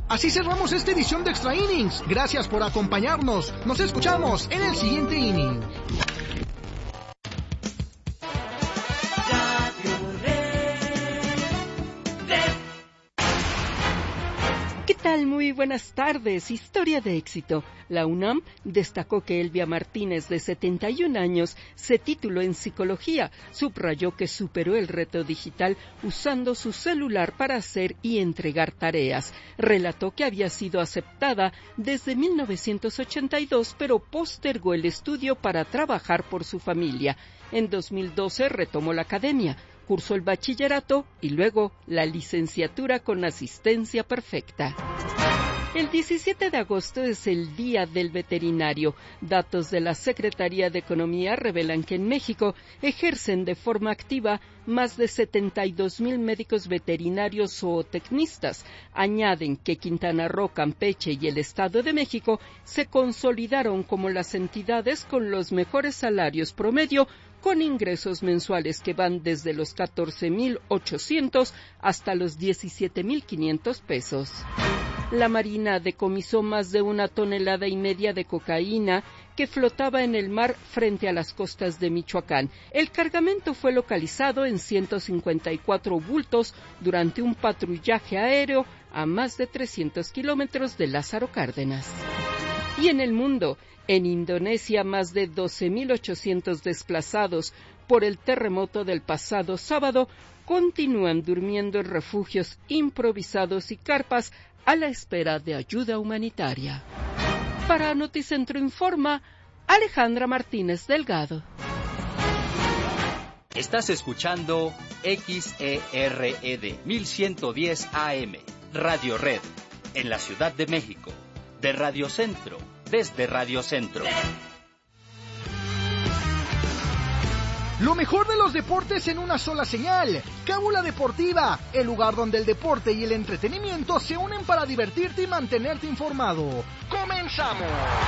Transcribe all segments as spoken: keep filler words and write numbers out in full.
Así cerramos esta edición de Extra Innings. Gracias por acompañarnos. Nos escuchamos en el siguiente inning. ¿Qué tal? Muy buenas tardes. Historia de éxito. La UNAM destacó que Elvia Martínez, de setenta y un años, se tituló en psicología. Subrayó que superó el reto digital usando su celular para hacer y entregar tareas. Relató que había sido aceptada desde mil novecientos ochenta y dos, pero postergó el estudio para trabajar por su familia. En dos mil doce retomó la academia. Cursó el bachillerato y luego la licenciatura con asistencia perfecta. El diecisiete de agosto es el Día del Veterinario. Datos de la Secretaría de Economía revelan que en México ejercen de forma activa más de setenta y dos mil médicos veterinarios zootecnistas. Añaden que Quintana Roo, Campeche y el Estado de México se consolidaron como las entidades con los mejores salarios promedio, con ingresos mensuales que van desde los catorce mil ochocientos hasta los diecisiete mil quinientos pesos. La Marina decomisó más de una tonelada y media de cocaína que flotaba en el mar frente a las costas de Michoacán. El cargamento fue localizado en ciento cincuenta y cuatro bultos durante un patrullaje aéreo a más de trescientos kilómetros de Lázaro Cárdenas. Y en el mundo, en Indonesia, más de doce mil ochocientos desplazados por el terremoto del pasado sábado continúan durmiendo en refugios improvisados y carpas a la espera de ayuda humanitaria. Para Noticentro Informa, Alejandra Martínez Delgado. Estás escuchando X E R E D mil ciento diez A M, Radio Red, en la Ciudad de México, de Radio Centro, desde Radio Centro. Lo mejor de los deportes en una sola señal. Cábula Deportiva, el lugar donde el deporte y el entretenimiento se unen para divertirte y mantenerte informado. ¡Comenzamos!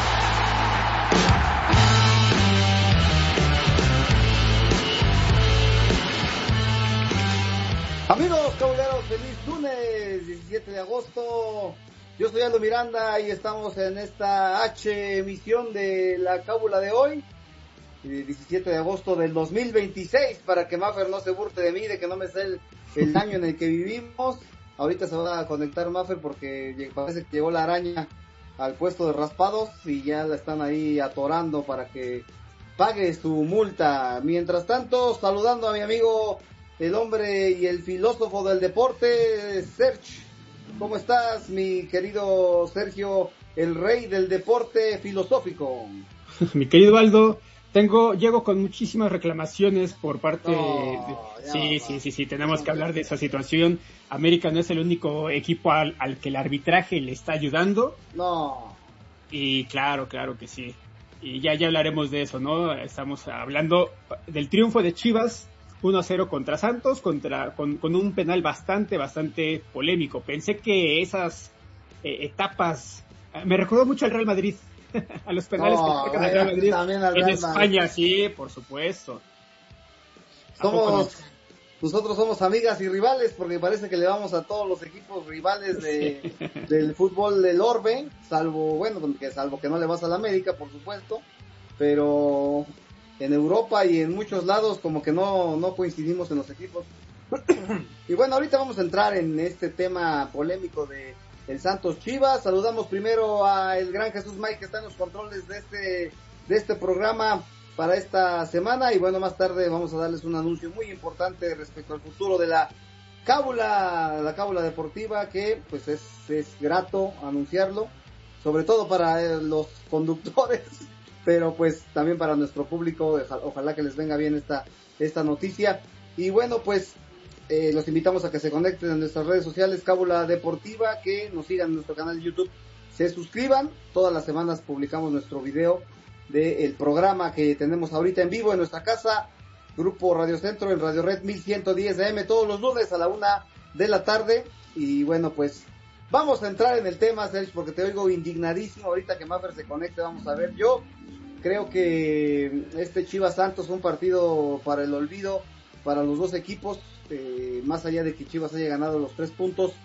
Amigos cabuleros, feliz lunes, diecisiete de agosto. Yo soy Aldo Miranda y estamos en esta H emisión de la cábula de hoy, diecisiete de agosto del dos mil veintiséis, para que Maffer no se burte de mí, de que no me sé el, el año en el que vivimos. Ahorita se va a conectar Maffer porque parece que llegó la araña al puesto de raspados y ya la están ahí atorando para que pague su multa. Mientras tanto, saludando a mi amigo, el hombre y el filósofo del deporte, Sergio. ¿Cómo estás, mi querido Sergio, el rey del deporte filosófico? Mi querido Aldo, tengo, llego con muchísimas reclamaciones por parte no, de... Sí, sí, sí, sí, tenemos que hablar de esa situación. América no es el único equipo al, al que el arbitraje le está ayudando. No. Y claro, claro que sí. Y ya, ya hablaremos de eso, ¿no? Estamos hablando del triunfo de Chivas uno a cero contra Santos, contra con, con un penal bastante, bastante polémico. Pensé que esas eh, etapas... Me recordó mucho al Real Madrid, a los penales no, que sacan al Real Madrid al en Real España, Madrid. sí, por supuesto. Somos, nosotros somos amigas y rivales, porque parece que le vamos a todos los equipos rivales de, sí. del fútbol del orbe, salvo, bueno, que salvo que no le vas a la América, por supuesto, pero... en Europa y en muchos lados como que no, no coincidimos en los equipos. Y bueno, ahorita vamos a entrar en este tema polémico de el Santos Chivas. Saludamos primero a el gran Jesús May, que está en los controles de este, de este programa para esta semana. Y bueno, más tarde vamos a darles un anuncio muy importante respecto al futuro de la cábula, la cábula deportiva, que pues es, es grato anunciarlo, sobre todo para eh, los conductores, pero pues también para nuestro público. Ojalá que les venga bien esta, esta noticia. Y bueno, pues eh, los invitamos a que se conecten a nuestras redes sociales, Cábula Deportiva, que nos sigan en nuestro canal de YouTube, se suscriban. Todas las semanas publicamos nuestro video del programa que tenemos ahorita en vivo en nuestra casa, Grupo Radio Centro, en Radio Red mil ciento diez A M, todos los lunes a la una de la tarde. Y bueno, pues vamos a entrar en el tema, Sergio, porque te oigo indignadísimo. Ahorita que Maffer se conecte, vamos a ver. Yo creo que este Chivas Santos fue un partido para el olvido para los dos equipos, eh, más allá de que Chivas haya ganado los tres puntos.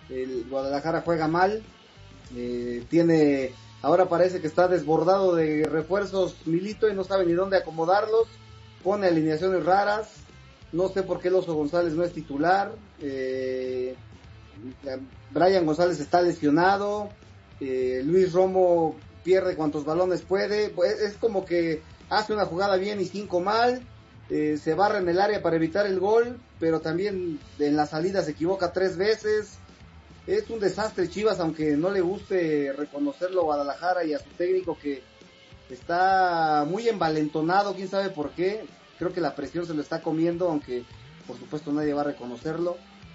el Guadalajara juega mal, eh, tiene, ahora parece que está desbordado de refuerzos Milito y no sabe ni dónde acomodarlos, pone alineaciones raras, no sé por qué el Oso González no es titular, eh, Brian González está lesionado, eh, Luis Romo pierde cuantos balones puede, pues es como que hace una jugada bien y cinco mal, eh, se barra en el área para evitar el gol, pero también en la salida se equivoca tres veces. Es un desastre Chivas, aunque no le guste reconocerlo a Guadalajara y a su técnico, que está muy envalentonado, quién sabe por qué. Creo que la presión se lo está comiendo, aunque por supuesto nadie va a reconocerlo.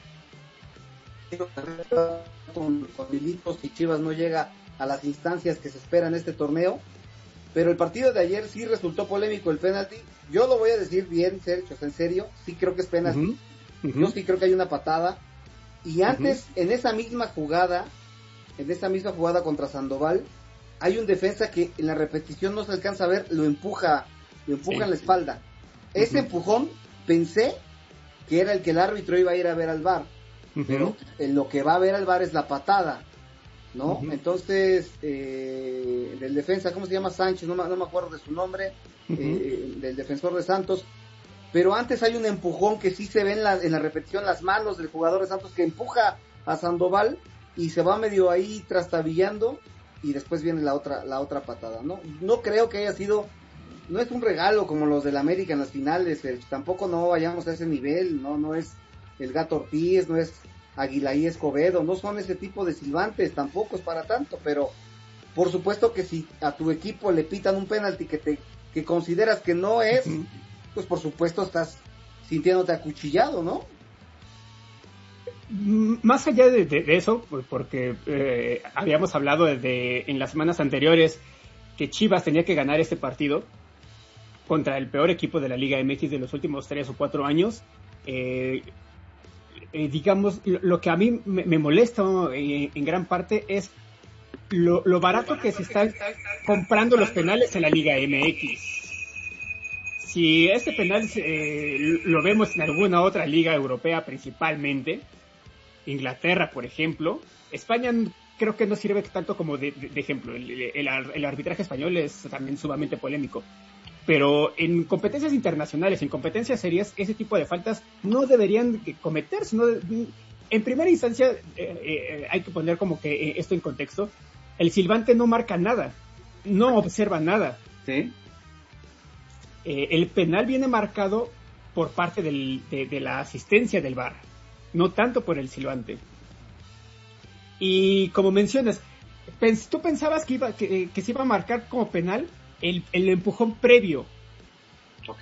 Con, con Militos y Chivas no llega a las instancias que se esperan en este torneo, pero el partido de ayer sí resultó polémico el penalti. Yo lo voy a decir bien, Sergio, en serio, sí creo que es penalti. Uh-huh. Uh-huh. Yo sí creo que hay una patada. Y antes, uh-huh. en esa misma jugada, en esa misma jugada contra Sandoval, hay un defensa que en la repetición no se alcanza a ver, lo empuja, lo empuja sí, en la espalda. Sí. Ese uh-huh. empujón, pensé que era el que el árbitro iba a ir a ver al V A R, uh-huh. pero en lo que va a ver al V A R es la patada, ¿no? Uh-huh. Entonces, eh, del defensa, ¿cómo se llama? Sánchez, no, no me acuerdo de su nombre, uh-huh. eh, del defensor de Santos. Pero antes hay un empujón que sí se ve en la, en la repetición, las manos del jugador de Santos que empuja a Sandoval y se va medio ahí trastabillando y después viene la otra la otra patada, ¿no? No creo que haya sido, no es un regalo como los del América en las finales, el, tampoco no vayamos a ese nivel, no no es el Gato Ortiz, no es Aguilaí Escobedo, no son ese tipo de silbantes, tampoco es para tanto, pero por supuesto que si a tu equipo le pitan un penalti que te que consideras que no es, uh-huh. pues por supuesto estás sintiéndote acuchillado, ¿no? Más allá de, de, de eso, porque eh, habíamos hablado desde en las semanas anteriores que Chivas tenía que ganar este partido contra el peor equipo de la Liga M X de los últimos tres o cuatro años. Eh, eh, digamos, lo, lo que a mí me, me molesta en, en gran parte es lo, lo barato que se están comprando los penales en la Liga M X. Si este penal eh, lo vemos en alguna otra liga europea principalmente, Inglaterra por ejemplo, España creo que no sirve tanto como de, de, de ejemplo, el, el, el arbitraje español es también sumamente polémico, pero en competencias internacionales, en competencias serias, ese tipo de faltas no deberían cometerse, no, en primera instancia eh, eh, hay que poner como que eh, esto en contexto, el silbante no marca nada, no observa nada, ¿sí? Eh, el penal viene marcado por parte del, de, de la asistencia del V A R, no tanto por el silbante. Y como mencionas, pens, tú pensabas que, iba, que, que se iba a marcar como penal el, el empujón previo. Ok.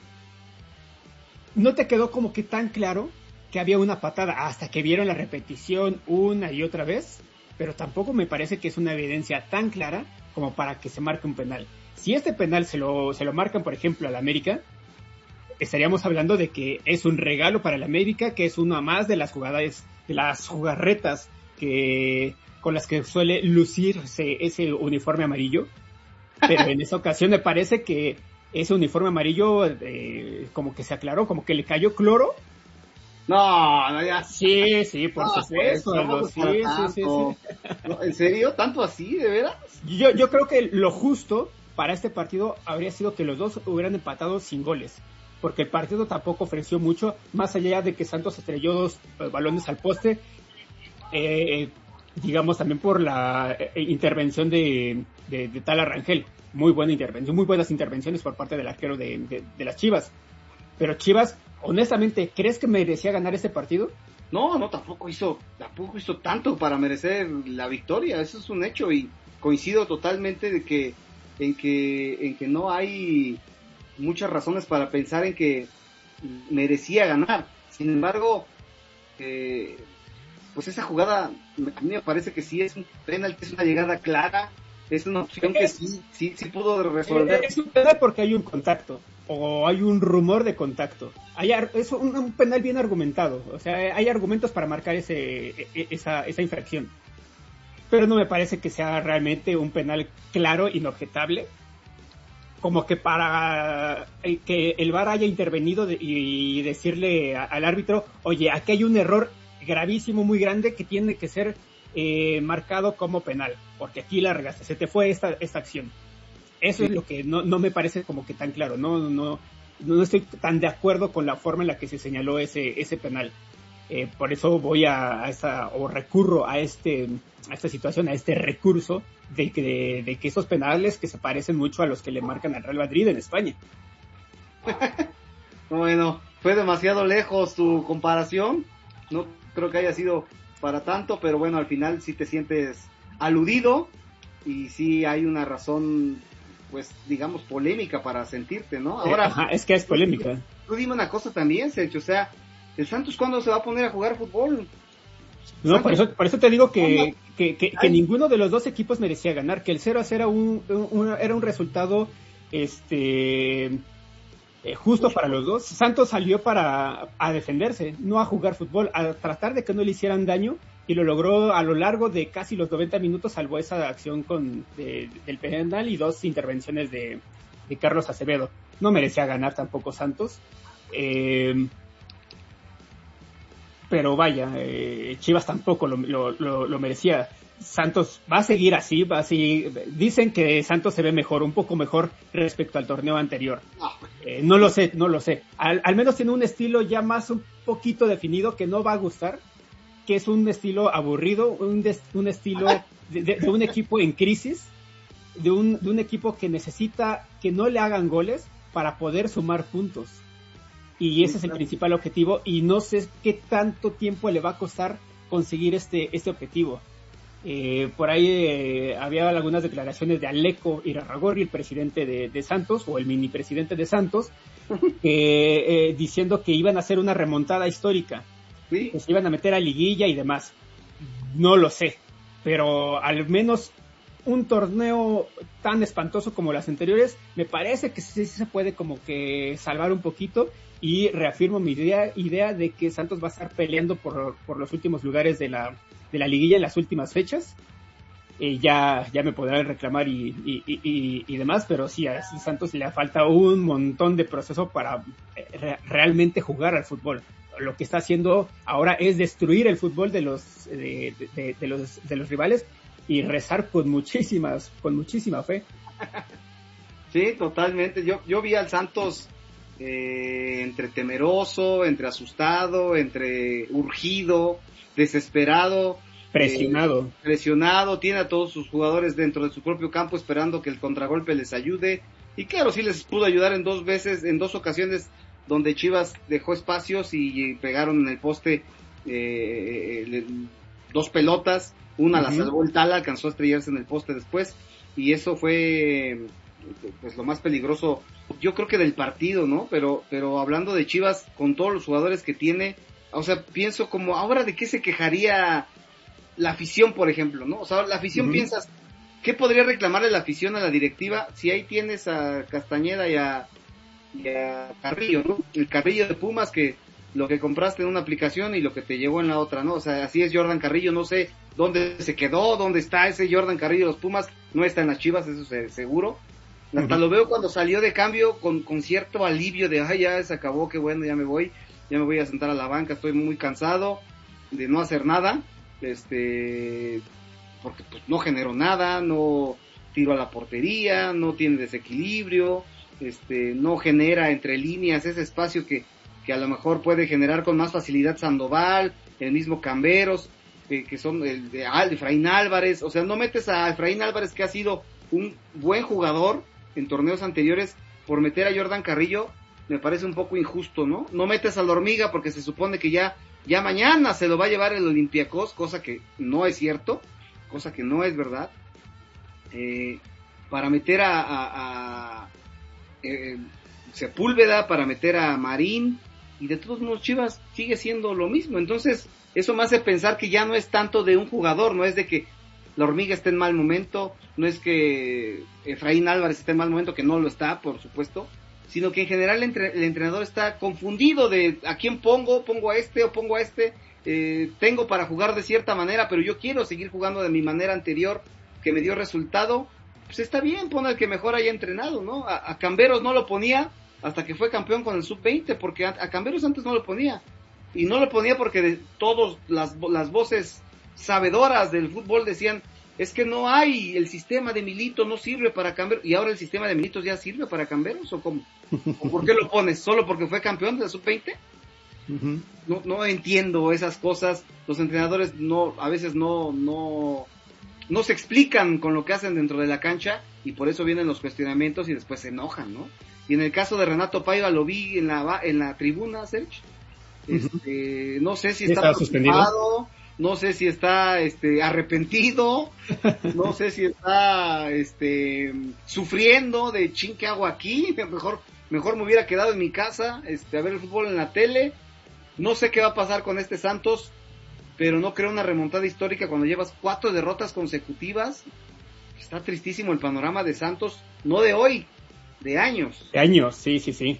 No te quedó como que tan claro que había una patada hasta que vieron la repetición una y otra vez, pero tampoco me parece que es una evidencia tan clara como para que se marque un penal. Si este penal se lo, se lo marcan, por ejemplo, al América, estaríamos hablando de que es un regalo para el América, que es una más de las jugadas, de las jugarretas que, con las que suele lucirse ese uniforme amarillo. Pero en esa ocasión me parece que ese uniforme amarillo eh, como que se aclaró, como que le cayó cloro. No, no, ya. Sí, sí, por no, supuesto. Pues, no, sí, sí, sí, sí. No, ¿en serio? ¿Tanto así, de veras? Yo, yo creo que lo justo para este partido habría sido que los dos hubieran empatado sin goles, porque el partido tampoco ofreció mucho, más allá de que Santos estrelló dos eh, balones al poste, eh, digamos también por la eh, intervención de, de, de Tala Rangel, muy buena intervención, muy buenas intervenciones por parte del arquero de, de, de las Chivas, pero Chivas, honestamente, ¿crees que merecía ganar este partido? No, no, tampoco hizo, tampoco hizo tanto para merecer la victoria, eso es un hecho, y coincido totalmente de que en que en que no hay muchas razones para pensar en que merecía ganar. Sin embargo, eh, pues esa jugada a mí me parece que sí es un penal, que es una llegada clara, es una opción que sí sí sí pudo resolver. Es un penal porque hay un contacto o hay un rumor de contacto. Hay, es un, un penal bien argumentado, o sea, hay argumentos para marcar ese esa esa infracción. Pero no me parece que sea realmente un penal claro, inobjetable, como que para que el V A R haya intervenido de, y decirle a, al árbitro, oye, aquí hay un error gravísimo, muy grande, que tiene que ser eh, marcado como penal, porque aquí la regaste, se te fue esta, esta acción. Eso sí. Es lo que no, no me parece como que tan claro, no, no, no estoy tan de acuerdo con la forma en la que se señaló ese, ese penal. Eh, por eso voy a, a esa, o recurro a este, a esta situación, a este recurso de que, de, de que esos penales que se parecen mucho a los que le marcan al Real Madrid en España. Bueno, fue demasiado lejos tu comparación, no creo que haya sido para tanto, pero bueno, al final sí te sientes aludido y sí hay una razón, pues digamos, polémica para sentirte, ¿no? Ahora, Ajá, es que es polémica. Tú dime una cosa también, Sergio, o sea, ¿el Santos cuándo se va a poner a jugar fútbol? No, por eso, por eso te digo que, que, que, que ninguno de los dos equipos merecía ganar, que el cero a cero un, un, era un resultado este eh, justo para los dos. Santos salió para a defenderse, no a jugar fútbol, a tratar de que no le hicieran daño, y lo logró a lo largo de casi los noventa minutos, salvo esa acción con de, del penal y dos intervenciones de, de Carlos Acevedo. No merecía ganar tampoco Santos. Eh, pero vaya, eh, Chivas tampoco lo, lo, lo, lo merecía. Santos va a seguir así, va a seguir. Dicen que Santos se ve mejor, un poco mejor respecto al torneo anterior. Eh, no lo sé, no lo sé. Al, al menos tiene un estilo ya más un poquito definido que no va a gustar, que es un estilo aburrido, un, des, un estilo de, de, de un equipo en crisis, de un, de un equipo que necesita que no le hagan goles para poder sumar puntos. Y ese es el principal objetivo, y no sé qué tanto tiempo le va a costar conseguir este, este objetivo. Eh, por ahí eh, había algunas declaraciones de Aleco Irarrágorri, el presidente de, de Santos, o el mini presidente de Santos, eh, eh, diciendo que iban a hacer una remontada histórica, ¿sí? Que se iban a meter a liguilla y demás. No lo sé, pero al menos un torneo tan espantoso como las anteriores, me parece que sí, sí se puede como que salvar un poquito, y reafirmo mi idea, idea de que Santos va a estar peleando por, por los últimos lugares de la, de la liguilla en las últimas fechas. Eh, ya, ya me podrán reclamar y, y, y, y demás, pero sí, a Santos le falta un montón de proceso para re, realmente jugar al fútbol. Lo que está haciendo ahora es destruir el fútbol de los, de, de, de los, de los rivales, y rezar con muchísimas, con muchísima fe. Sí, totalmente. Yo, yo vi al Santos eh, entre temeroso, entre asustado, entre urgido, desesperado, presionado. Eh, presionado, tiene a todos sus jugadores dentro de su propio campo esperando que el contragolpe les ayude. Y claro, sí les pudo ayudar en dos veces, en dos ocasiones donde Chivas dejó espacios y pegaron en el poste eh, eh, dos pelotas. Una uh-huh. La salvó el Tala, alcanzó a estrellarse en el poste después, y eso fue pues lo más peligroso, yo creo que del partido, ¿no? Pero pero hablando de Chivas, con todos los jugadores que tiene, o sea, pienso como, ahora de qué se quejaría la afición, por ejemplo, ¿no? O sea, la afición uh-huh. piensas, ¿qué podría reclamarle la afición a la directiva si ahí tienes a Castañeda y a, y a Carrillo, ¿no? El Carrillo de Pumas, que lo que compraste en una aplicación y lo que te llevó en la otra, ¿no? O sea, así es Jordan Carrillo, no sé dónde se quedó, dónde está ese Jordan Carrillo de los Pumas, no está en las Chivas, eso es seguro. Hasta uh-huh. lo veo cuando salió de cambio con, con cierto alivio de, ay, ya se acabó, qué bueno, ya me voy, ya me voy a sentar a la banca, estoy muy cansado de no hacer nada, este, porque pues no generó nada, no tiro a la portería, no tiene desequilibrio, este, no genera entre líneas ese espacio que que a lo mejor puede generar con más facilidad Sandoval, el mismo Camberos, que, que son el de Efraín Álvarez. O sea, no metes a Efraín Álvarez, que ha sido un buen jugador en torneos anteriores, por meter a Jordan Carrillo, me parece un poco injusto, ¿no? No metes a la Hormiga porque se supone que ya, ya mañana se lo va a llevar el Olympiacos, cosa que no es cierto, cosa que no es verdad. Eh, para meter a, a, a eh, Sepúlveda, para meter a Marín, y de todos modos Chivas sigue siendo lo mismo. Entonces eso me hace pensar que ya no es tanto de un jugador, no es de que la Hormiga esté en mal momento, no es que Efraín Álvarez esté en mal momento, que no lo está, por supuesto, sino que en general el, entre, el entrenador está confundido de a quién pongo, pongo a este o pongo a este, eh, tengo para jugar de cierta manera, pero yo quiero seguir jugando de mi manera anterior que me dio resultado. Pues está bien, pon al que mejor haya entrenado, ¿no? A, a Camberos no lo ponía hasta que fue campeón con el sub veinte, porque a, a Camberos antes no lo ponía. y no lo ponía porque de todos las, las voces sabedoras del fútbol decían, es que no hay, el sistema de Milito no sirve para Camberos, y ahora el sistema de Milito ya sirve para Camberos, o cómo, o por qué lo pones, solo porque fue campeón de la sub veinte. Uh-huh. No, no entiendo esas cosas, los entrenadores no, a veces no, no, no se explican con lo que hacen dentro de la cancha, y por eso vienen los cuestionamientos y después se enojan, ¿no? Y en el caso de Renato Paiva lo vi en la, en la tribuna, Serge, este, uh-huh. no sé si está preocupado, no sé si está este arrepentido, no sé si está este sufriendo de chin, ¿qué hago aquí? Mejor, mejor me hubiera quedado en mi casa, este, a ver el fútbol en la tele. No sé qué va a pasar con este Santos, pero no creo una remontada histórica cuando llevas cuatro derrotas consecutivas. Está tristísimo el panorama de Santos, no de hoy, de años. De años, sí, sí, sí.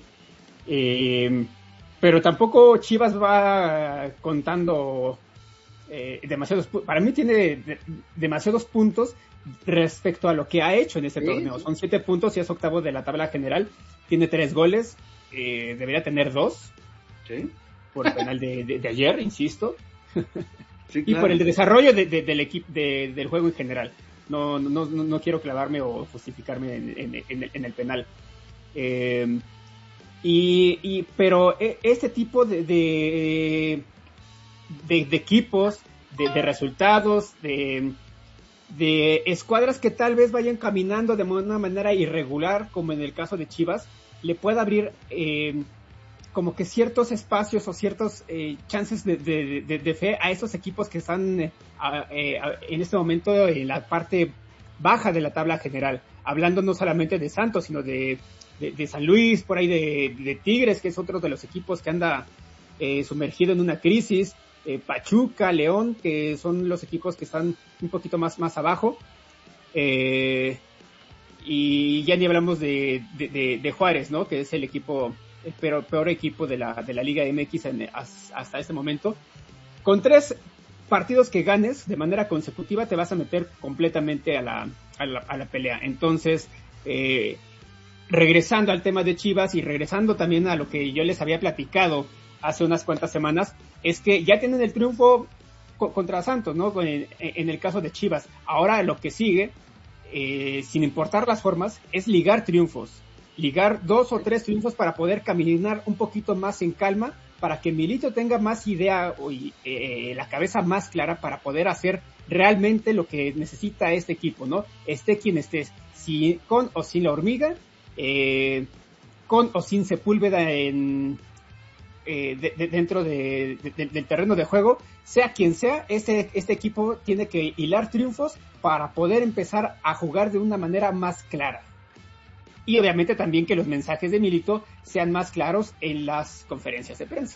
Eh, pero tampoco Chivas va contando eh, demasiados, para mí tiene de, demasiados puntos respecto a lo que ha hecho en este sí, torneo. Sí. Son siete puntos y es octavo de la tabla general. Tiene tres goles, eh, debería tener dos. Sí. Por el penal de, de, de ayer, insisto. Sí, claro. Y por el desarrollo de, de, del equipo, de, del juego en general. No, no, no, no quiero clavarme o justificarme en, en, en, en el penal. Eh, y, y, pero este tipo de, de, de, de equipos, de, de resultados, de, de escuadras que tal vez vayan caminando de una manera irregular, como en el caso de Chivas, le puede abrir eh, como que ciertos espacios o ciertos eh, chances de, de, de, de fe a esos equipos que están eh, a, eh, a, en este momento en la parte baja de la tabla general, hablando no solamente de Santos, sino de, de, de San Luis, por ahí de, de Tigres, que es otro de los equipos que anda eh, sumergido en una crisis, eh, Pachuca, León, que son los equipos que están un poquito más, más abajo, eh, y ya ni hablamos de, de, de, de Juárez, ¿no? Que es el equipo, el peor, peor equipo de la, de la Liga M X en, hasta este momento. Con tres partidos que ganes de manera consecutiva te vas a meter completamente a la, a la, a la pelea. Entonces, eh, regresando al tema de Chivas y regresando también a lo que yo les había platicado hace unas cuantas semanas, es que ya tienen el triunfo co- contra Santos, ¿no? En, en el caso de Chivas. Ahora lo que sigue, eh, sin importar las formas, es ligar triunfos. Ligar dos o tres triunfos para poder caminar un poquito más en calma, para que Milito tenga más idea y eh, la cabeza más clara para poder hacer realmente lo que necesita este equipo, ¿no? Esté quien estés, si con o sin la hormiga, eh, con o sin Sepúlveda en eh, de, de, dentro de, de, del terreno de juego, sea quien sea, este, este equipo tiene que hilar triunfos para poder empezar a jugar de una manera más clara. Y obviamente también que los mensajes de Milito sean más claros en las conferencias de prensa.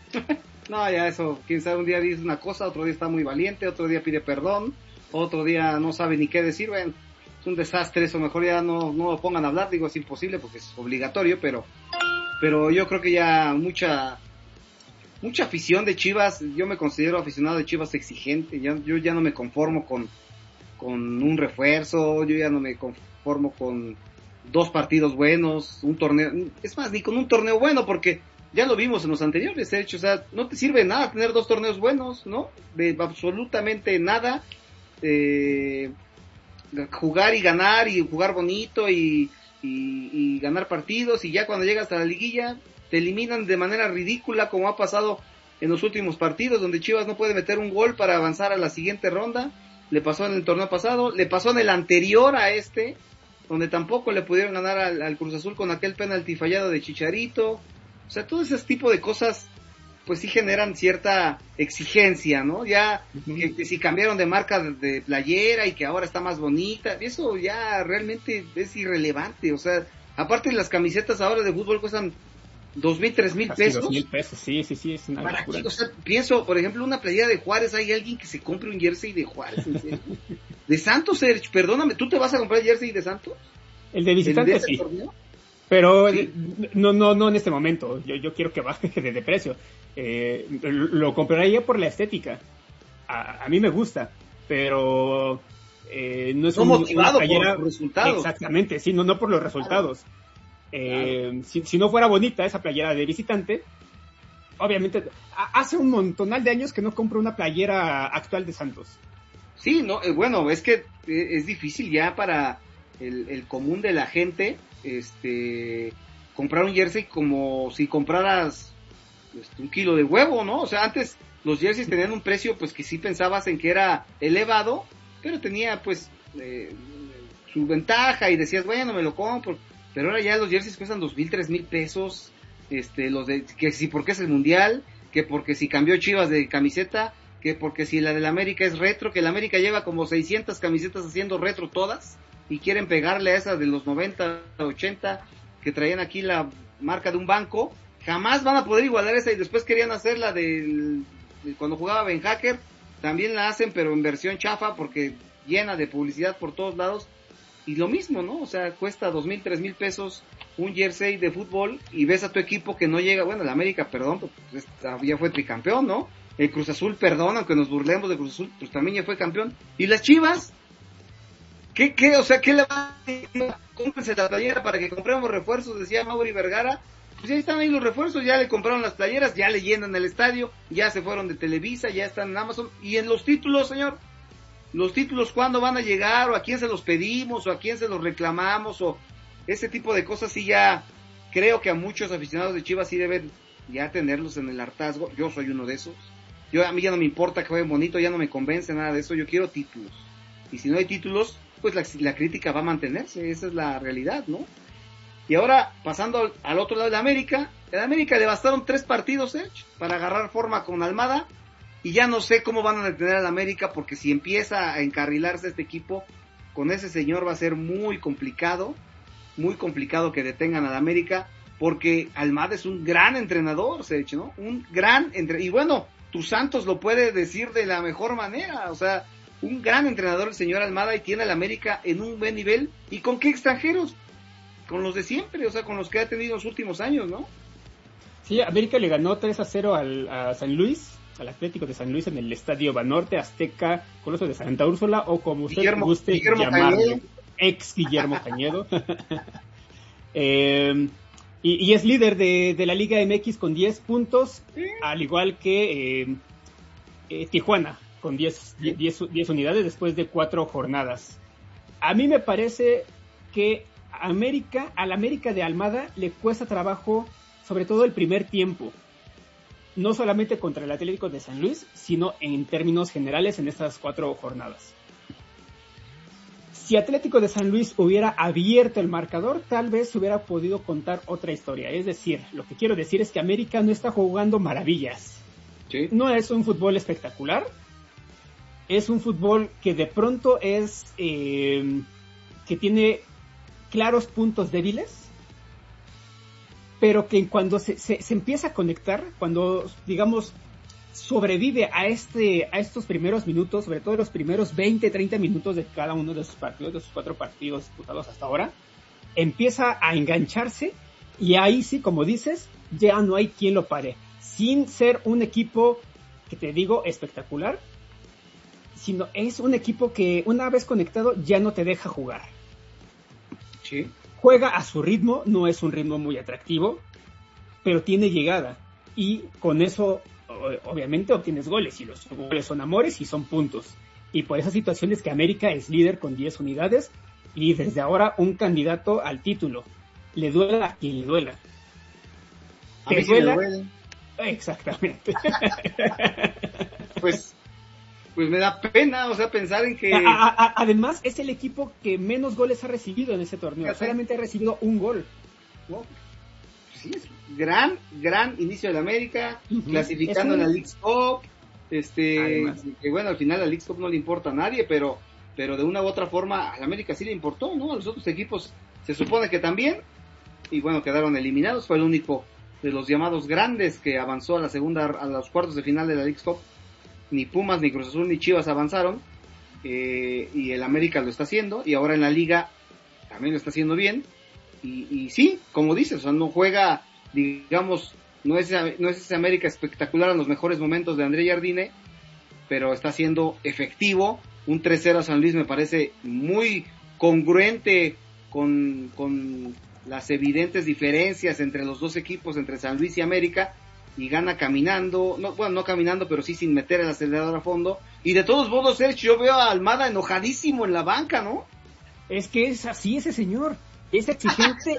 No, ya eso, quién sabe, un día dice una cosa, otro día está muy valiente, otro día pide perdón, otro día no sabe ni qué decir. Bueno, es un desastre eso, mejor ya no, no lo pongan a hablar, digo, es imposible porque es obligatorio, pero pero yo creo que ya mucha mucha afición de Chivas, yo me considero aficionado de Chivas exigente, ya, yo ya no me conformo con, con un refuerzo, yo ya no me conformo con dos partidos buenos, un torneo, es más, ni con un torneo bueno, porque ya lo vimos en los anteriores, de hecho, o sea, no te sirve de nada tener dos torneos buenos, ¿no? De absolutamente nada, eh, jugar y ganar, y jugar bonito, y, y, y ganar partidos, y ya cuando llegas a la liguilla, te eliminan de manera ridícula, como ha pasado en los últimos partidos, donde Chivas no puede meter un gol para avanzar a la siguiente ronda. Le pasó en el torneo pasado, le pasó en el anterior a este, donde tampoco le pudieron ganar al, al Cruz Azul con aquel penalti fallado de Chicharito. O sea, todo ese tipo de cosas, pues sí generan cierta exigencia, ¿no? Ya, uh-huh. que, que si cambiaron de marca de, de playera y que ahora está más bonita, eso ya realmente es irrelevante. O sea, aparte las camisetas ahora de fútbol cuestan dos mil, tres mil pesos. Dos mil pesos, sí, sí, sí, es una Para locura. Aquí, o sea, pienso, por ejemplo, una playera de Juárez, hay alguien que se compre un jersey de Juárez, ¿en serio? De Santos, Serge, perdóname, ¿tú te vas a comprar el jersey de Santos? El de visitante, ¿El de sí. torneo? Pero sí. no, no, no en este momento. Yo, yo quiero que baje de, de precio. Eh, lo compraría por la estética. A, a mí me gusta, pero eh, no es no un, motivado una playera, por los resultados. Exactamente, sí, no, no por los resultados. Claro. Eh, claro. si, si no fuera bonita esa playera de visitante, obviamente, hace un montonal de años que no compro una playera actual de Santos. Sí, no, eh, bueno, es que es difícil ya para el, el común de la gente, este, comprar un jersey como si compraras este, un kilo de huevo, ¿no? O sea, antes los jerseys tenían un precio, pues que sí pensabas en que era elevado, pero tenía, pues, eh, su ventaja y decías, bueno, me lo compro, pero ahora ya los jerseys cuestan dos mil, tres mil pesos, este, los de, que si porque es el mundial, que porque si cambió Chivas de camiseta, que porque si la del América es retro, que el América lleva como seiscientas camisetas haciendo retro todas, y quieren pegarle a esas de los noventa, ochenta, que traían aquí la marca de un banco, jamás van a poder igualar esa, y después querían hacer la del, de cuando jugaba Ben Hacker, también la hacen, pero en versión chafa, porque llena de publicidad por todos lados, y lo mismo, ¿no? O sea, cuesta dos mil, tres mil pesos un jersey de fútbol, y ves a tu equipo que no llega, bueno, el América, perdón, pues ya fue tricampeón, ¿no? El Cruz Azul, perdón, aunque nos burlemos de Cruz Azul, pues también ya fue campeón. ¿Y las Chivas? ¿Qué, qué? O sea, ¿qué le va a decir? Cómprense la playera para que compremos refuerzos, decía Mauri Vergara. Pues ya están ahí los refuerzos, ya le compraron las playeras, ya le llenan el estadio, ya se fueron de Televisa, ya están en Amazon. Y en los títulos, señor, los títulos, ¿cuándo van a llegar? ¿O a quién se los pedimos? ¿O a quién se los reclamamos? O ese tipo de cosas sí ya, creo que a muchos aficionados de Chivas sí deben ya tenerlos en el hartazgo. Yo soy uno de esos. Yo, a mí ya no me importa que jueguen bonito, ya no me convence nada de eso, yo quiero títulos. Y si no hay títulos, pues la, la crítica va a mantenerse, esa es la realidad, ¿no? Y ahora, pasando al, al otro lado de la América, el América le bastaron tres partidos, ¿eh? Para agarrar forma con Almada, y ya no sé cómo van a detener al América, porque si empieza a encarrilarse este equipo, con ese señor va a ser muy complicado, muy complicado que detengan al América, porque Almada es un gran entrenador, Sech, ¿no? Un gran entrenador, y bueno, tu Santos lo puede decir de la mejor manera, o sea, un gran entrenador el señor Almada y tiene al América en un buen nivel. ¿Y con qué extranjeros? Con los de siempre, o sea, con los que ha tenido los últimos años, ¿no? Sí, América le ganó tres a cero al, a San Luis, al Atlético de San Luis en el Estadio Banorte, Azteca, Coloso de Santa Úrsula, o como usted Guillermo, guste Guillermo llamarle, Cañedo. Ex Guillermo Cañedo. eh, y, y es líder de, de la Liga M X con diez puntos, ¿sí? Al igual que eh, eh, Tijuana, con diez, ¿sí? diez, diez unidades después de cuatro jornadas. A mí me parece que América, al América de Almada le cuesta trabajo, sobre todo el primer tiempo, no solamente contra el Atlético de San Luis, sino en términos generales en estas cuatro jornadas. Si Atlético de San Luis hubiera abierto el marcador, tal vez hubiera podido contar otra historia. Es decir, lo que quiero decir es que América no está jugando maravillas. ¿Sí? No es un fútbol espectacular. Es un fútbol que de pronto es... Eh, que tiene claros puntos débiles, pero que cuando se, se, se empieza a conectar, cuando, digamos, sobrevive a este a estos primeros minutos, sobre todo los primeros veinte, treinta minutos de cada uno de sus partidos, de sus cuatro partidos disputados hasta ahora, empieza a engancharse y ahí sí, como dices, ya no hay quien lo pare, sin ser un equipo que te digo espectacular, sino es un equipo que una vez conectado ya no te deja jugar. Sí. Juega a su ritmo, no es un ritmo muy atractivo, pero tiene llegada y con eso obviamente obtienes goles, y los goles son amores y son puntos, y por esas situaciones que América es líder con diez unidades y desde ahora un candidato al título, le duela a quien le duela. A mí sí me duele. Exactamente. pues pues me da pena, o sea, pensar en que... A, a, a, además es el equipo que menos goles ha recibido en ese torneo, solamente ha recibido un gol. Wow. Sí, es gran, gran inicio de la América, uh-huh. clasificando un... en la Leagues Cup, este, que bueno, al final la Leagues Cup no le importa a nadie, pero, pero de una u otra forma a la América sí le importó, ¿no? A los otros equipos se supone que también, y bueno, quedaron eliminados, fue el único de los llamados grandes que avanzó a la segunda, a los cuartos de final de la Leagues Cup. Ni Pumas, ni Cruz Azul, ni Chivas avanzaron, eh, y el América lo está haciendo, y ahora en la Liga también lo está haciendo bien, y, y sí, como dices, o sea, no juega, digamos, no es, no es ese América espectacular en los mejores momentos de André Jardine, pero está siendo efectivo. Un tres cero a San Luis me parece muy congruente con, con las evidentes diferencias entre los dos equipos, entre San Luis y América, y gana caminando, no, bueno, no caminando, pero sí sin meter el acelerador a fondo. Y de todos modos, Sergio, yo veo a Almada enojadísimo en la banca, ¿no? Es que es así ese señor, es exigente